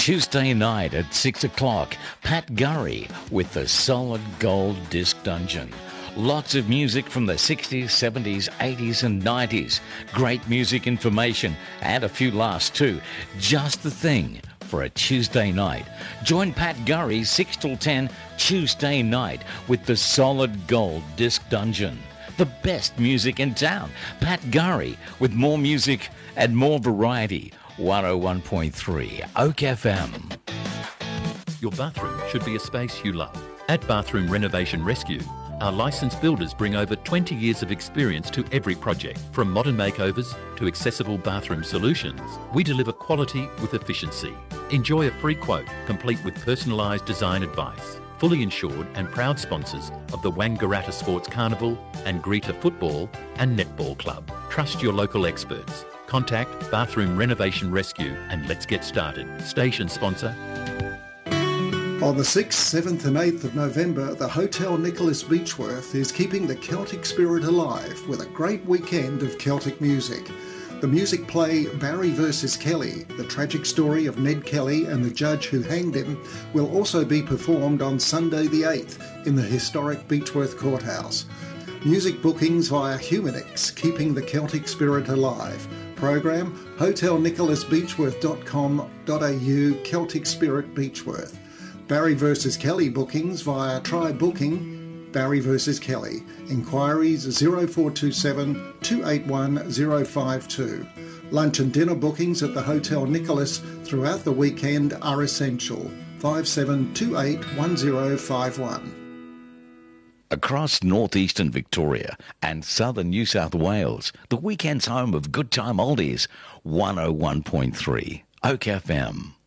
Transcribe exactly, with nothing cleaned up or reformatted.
Tuesday night at six o'clock, Pat Gurry with the Solid Gold Disc Dungeon. Lots of music from the sixties, seventies, eighties and nineties. Great music information and a few laughs too. Just the thing for a Tuesday night. Join Pat Gurry six till ten Tuesday night with the Solid Gold Disc Dungeon. The best music in town. Pat Gurry with more music and more variety. one oh one point three Oak F M. Your bathroom should be a space you love. At Bathroom Renovation Rescue, our licensed builders bring over twenty years of experience to every project. From modern makeovers to accessible bathroom solutions, we deliver quality with efficiency. Enjoy a free quote, complete with personalised design advice. Fully insured and proud sponsors of the Wangaratta Sports Carnival and Greta Football and Netball Club. Trust your local experts. Contact Bathroom Renovation Rescue and let's get started. Station sponsor. On the sixth, seventh and eighth of November, the Hotel Nicholas Beechworth is keeping the Celtic spirit alive with a great weekend of Celtic music. The music play Barry versus Kelly, the tragic story of Ned Kelly and the judge who hanged him, will also be performed on Sunday the eighth in the historic Beechworth Courthouse. Music bookings via Humanix, keeping the Celtic spirit alive. Program hotel nicholas beechworth dot com dot a u Celtic Spirit Beechworth. Barry versus Kelly bookings via Try Booking, Barry versus Kelly. Inquiries zero four two seven, two eight one zero five two. Lunch and dinner bookings at the Hotel Nicholas throughout the weekend are essential. five seven two eight one zero five one. Across northeastern Victoria and southern New South Wales, the weekend's home of good time oldies, one oh one point three Oak F M.